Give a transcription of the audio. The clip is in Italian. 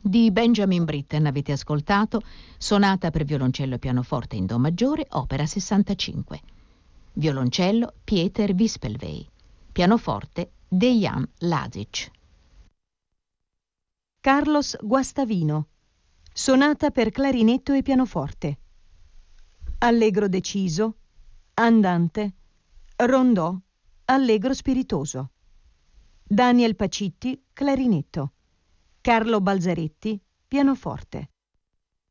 Di Benjamin Britten avete ascoltato Sonata per violoncello e pianoforte in Do maggiore, opera 65. Violoncello Pieter Wispelwey. Pianoforte Dejan Lazic. Carlos Guastavino. Sonata per clarinetto e pianoforte. Allegro deciso, andante, rondò, allegro spiritoso. Daniel Pacitti, clarinetto. Carlo Balzaretti, pianoforte.